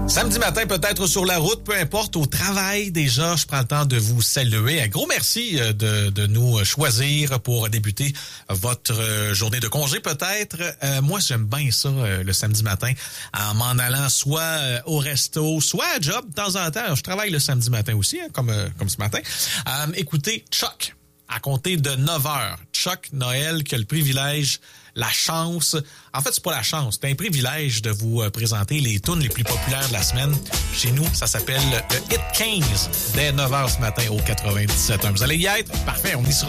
Samedi matin, peut-être sur la route, peu importe, au travail déjà, je prends le temps de vous saluer. Un gros merci de nous choisir pour débuter votre journée de congé peut-être. Moi, j'aime bien ça le samedi matin, en m'en allant soit au resto, soit à job de temps en temps. Je travaille le samedi matin aussi, hein, comme ce matin. Écoutez, Chuck, à compter de 9h, Chuck Noël qui a le privilège, la chance, en fait c'est pas la chance, c'est un privilège de vous présenter les tunes les plus populaires de la semaine. Chez nous, ça s'appelle le Hit 15 dès 9h ce matin au 97.1. Vous allez y être? Parfait, on y sera.